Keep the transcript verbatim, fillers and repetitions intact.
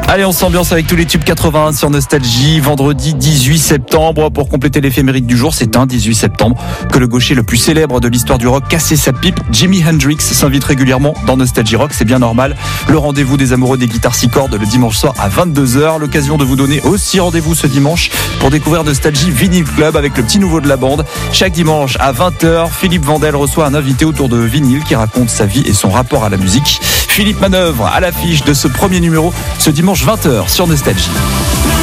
Allez, on s'ambiance avec tous les tubes quatre-vingts sur Nostalgie. Vendredi dix-huit septembre, pour compléter l'éphéméride du jour, c'est un dix-huit septembre que le gaucher le plus célèbre de l'histoire du rock cassait sa pipe. Jimi Hendrix s'invite régulièrement dans Nostalgie Rock, c'est bien normal. Le rendez-vous des amoureux des guitares six cordes le dimanche soir à vingt-deux heures. L'occasion de vous donner aussi rendez-vous ce dimanche pour découvrir Nostalgie Vinyl Club avec le petit nouveau de la bande. Chaque dimanche à vingt heures, Philippe Vandel reçoit un invité autour de vinyle qui raconte sa vie et son rapport à la musique. Philippe Manœuvre à l'affiche de ce premier numéro ce dimanche vingt heures sur Nostalgie.